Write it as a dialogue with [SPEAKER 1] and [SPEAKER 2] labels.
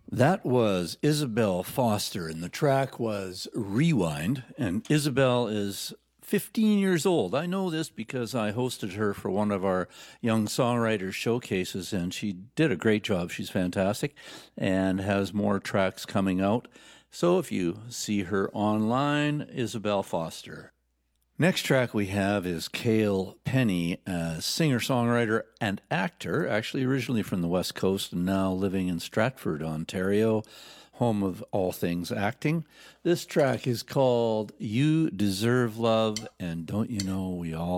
[SPEAKER 1] That was Isabel Foster, and the track was Rewind. And Isabel is 15 years old. I know this because I hosted her for one of our young songwriters showcases, and she did a great job. She's fantastic and has more tracks coming out. So if you see her online, Isabel Foster. Next track we have is Cale Penny, a singer-songwriter and actor, actually originally from the West Coast and now living in Stratford, Ontario, home of all things acting. This track is called You Deserve Love, and don't you know we all